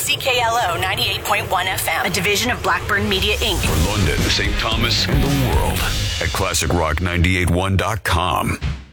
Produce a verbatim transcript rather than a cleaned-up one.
C K L O ninety-eight point one F M, a division of Blackburn Media, Incorporated. For London, Saint Thomas, and the world at classic rock nine eight one dot com.